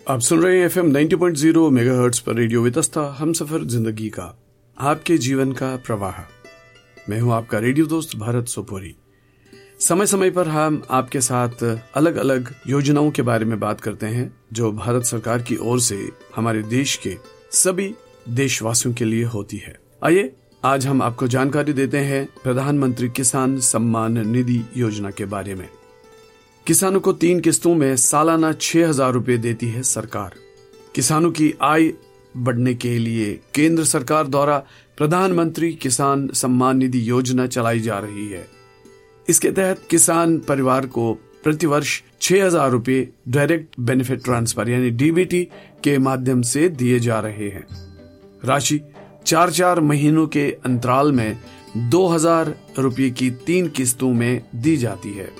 आप सुन रहे हैं FM 90.0 मेगाहर्ट्ज पर रेडियो वितस्ता, हम सफर जिंदगी का, आपके जीवन का प्रवाह। मैं हूं आपका रेडियो दोस्त भारत सोपोरी। समय समय पर हम आपके साथ अलग अलग योजनाओं के बारे में बात करते हैं जो भारत सरकार की ओर से हमारे देश के सभी देशवासियों के लिए होती है। आइए आज हम आपको जानकारी देते हैं प्रधानमंत्री किसान सम्मान निधि योजना के बारे में। किसानों को 3 किस्तों में सालाना 6,000 रुपए देती है सरकार। किसानों की आय बढ़ने के लिए केंद्र सरकार द्वारा प्रधानमंत्री किसान सम्मान निधि योजना चलाई जा रही है। इसके तहत किसान परिवार को प्रतिवर्ष 6,000 रुपए डायरेक्ट बेनिफिट ट्रांसफर यानी डीबीटी के माध्यम से दिए जा रहे हैं। राशि 4-4 महीनों के अंतराल में 2,000 रुपए की 3 किस्तों में दी जाती है।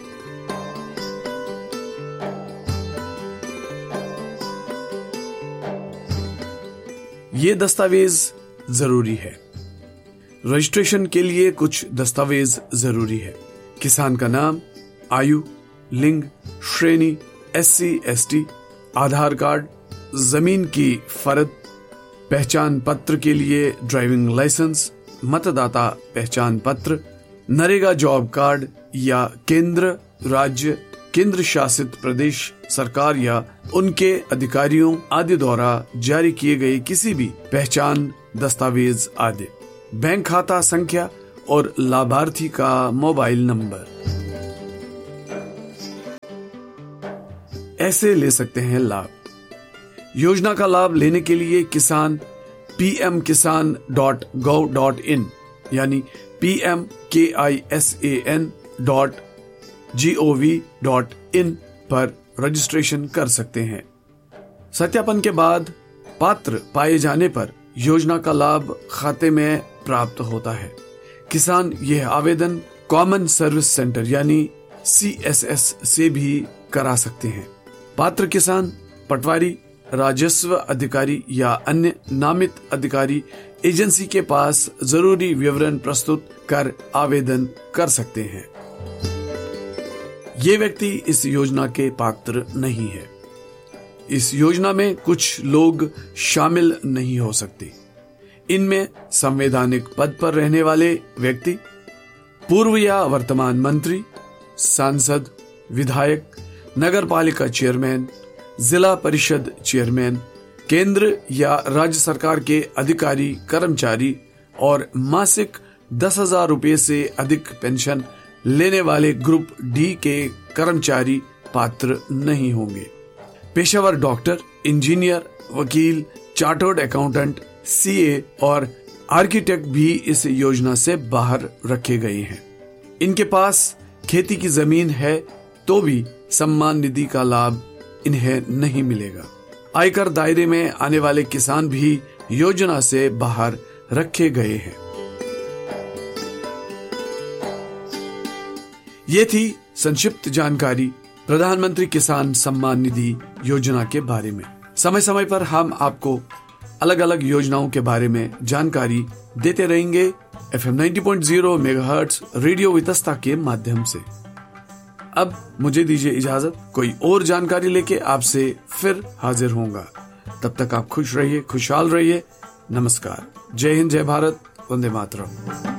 ये दस्तावेज जरूरी है। रजिस्ट्रेशन के लिए कुछ दस्तावेज जरूरी है। किसान का नाम, आयु, लिंग, श्रेणी, SC, ST, आधार कार्ड, जमीन की फर्द, पहचान पत्र के लिए ड्राइविंग लाइसेंस, मतदाता पहचान पत्र, नरेगा जॉब कार्ड या केंद्र, राज्य, केंद्र शासित प्रदेश सरकार या उनके अधिकारियों आदि द्वारा जारी किए गए किसी भी पहचान दस्तावेज आदि, बैंक खाता संख्या और लाभार्थी का मोबाइल नंबर। ऐसे ले सकते हैं लाभ। योजना का लाभ लेने के लिए किसान pmkisan.gov.in यानी pmkisan.gov.in पर रजिस्ट्रेशन कर सकते हैं। सत्यापन के बाद पात्र पाए जाने पर योजना का लाभ खाते में प्राप्त होता है। किसान यह आवेदन कॉमन सर्विस सेंटर यानी CSS से भी करा सकते हैं। पात्र किसान पटवारी, राजस्व अधिकारी या अन्य नामित अधिकारी एजेंसी के पास जरूरी विवरण प्रस्तुत कर आवेदन कर सकते हैं। ये व्यक्ति इस योजना के पात्र नहीं है। इस योजना में कुछ लोग शामिल नहीं हो सकते। इनमें संवैधानिक पद पर रहने वाले व्यक्ति, पूर्व या वर्तमान मंत्री, सांसद, विधायक, नगरपालिका चेयरमैन, जिला परिषद चेयरमैन, केंद्र या राज्य सरकार के अधिकारी कर्मचारी और मासिक 10,000 रुपए से अधिक पेंशन लेने वाले ग्रुप D के कर्मचारी पात्र नहीं होंगे। पेशेवर डॉक्टर, इंजीनियर, वकील, चार्टर्ड अकाउंटेंट, CA और आर्किटेक्ट भी इस योजना से बाहर रखे गए हैं। इनके पास खेती की जमीन है तो भी सम्मान निधि का लाभ इन्हें नहीं मिलेगा। आयकर दायरे में आने वाले किसान भी योजना से बाहर रखे गए हैं। ये थी संक्षिप्त जानकारी प्रधानमंत्री किसान सम्मान निधि योजना के बारे में। समय समय पर हम आपको अलग अलग योजनाओं के बारे में जानकारी देते रहेंगे FM 90.0 मेगाहर्ट्ज रेडियो वितस्ता के माध्यम से। अब मुझे दीजिए इजाजत, कोई और जानकारी लेके आपसे फिर हाजिर होऊंगा। तब तक आप खुश रहिए, खुशहाल रहिए। नमस्कार। जय हिंद, जय भारत, वंदे मातरम।